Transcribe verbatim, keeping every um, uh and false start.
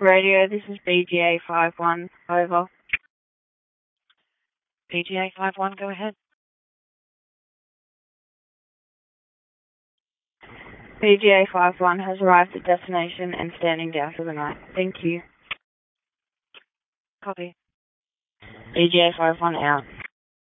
Radio, this is B G A five one. Over. B G A five one, go ahead. B G A five one has arrived at destination and standing down for the night. Thank you. Copy. B G A five one out.